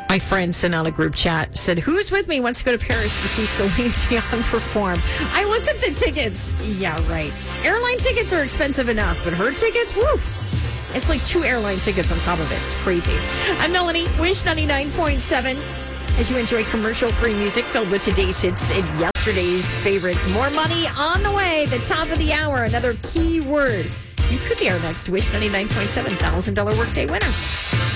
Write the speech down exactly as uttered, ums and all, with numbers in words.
My friend sent out a group chat, said, who's with me wants to go to Paris to see Celine Dion perform? I looked up the tickets. Yeah, right. Airline tickets are expensive enough, but her tickets, woo. It's like two airline tickets on top of it. It's crazy. I'm Melanie, Wish ninety-nine point seven. As you enjoy commercial-free music filled with today's hits and yesterday's favorites. More money on the way. The top of the hour, another key word. You could be our next Wish ninety-nine point seven one thousand dollars workday winner.